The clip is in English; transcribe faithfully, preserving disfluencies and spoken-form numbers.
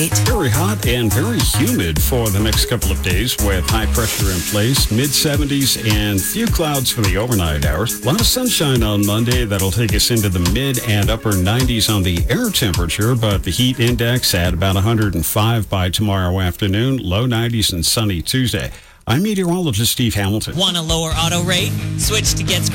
Very hot and very humid for the next couple of days with high pressure in place, mid seventies and few clouds for the overnight hours. A lot of sunshine on Monday that'll take us into the mid and upper nineties on the air temperature, but the heat index at about one hundred five by tomorrow afternoon, low nineties and sunny Tuesday. I'm meteorologist Steve Hamilton. Want a lower auto rate? Switch to Get